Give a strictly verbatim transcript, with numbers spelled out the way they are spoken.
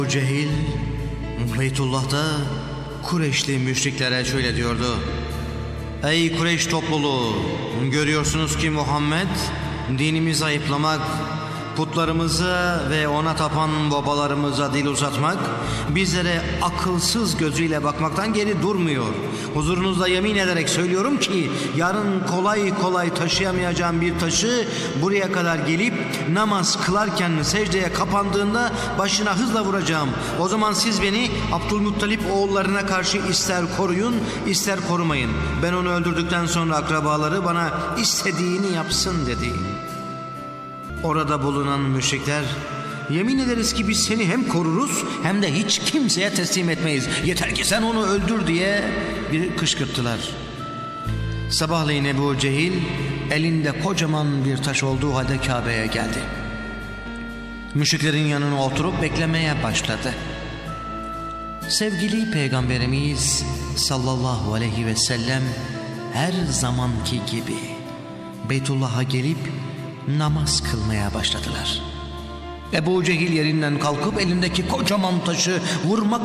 Ebu Cehil Beytullah'ta Kureyşli müşriklere şöyle diyordu: Ey Kureyş topluluğu, görüyorsunuz ki Muhammed dinimizi ayıplamak, putlarımıza ve ona tapan babalarımıza dil uzatmak, bizlere akılsız gözüyle bakmaktan geri durmuyor. Huzurunuzda yemin ederek söylüyorum ki yarın kolay kolay taşıyamayacağım bir taşı buraya kadar gelip namaz kılarken secdeye kapandığında başına hızla vuracağım. O zaman siz beni Abdülmuttalip oğullarına karşı ister koruyun ister korumayın. Ben onu öldürdükten sonra akrabaları bana istediğini yapsın dedi. Orada bulunan müşrikler, yemin ederiz ki biz seni hem koruruz hem de hiç kimseye teslim etmeyiz, yeter ki sen onu öldür diye bir kışkırttılar. Sabahleyin Ebu Cehil elinde kocaman bir taş olduğu halde Kabe'ye geldi. Müşriklerin yanına oturup beklemeye başladı. Sevgili Peygamberimiz sallallahu aleyhi ve sellem her zamanki gibi Beytullah'a gelip namaz kılmaya başladılar. Ebu Cehil yerinden kalkıp elindeki kocaman taşı vurmak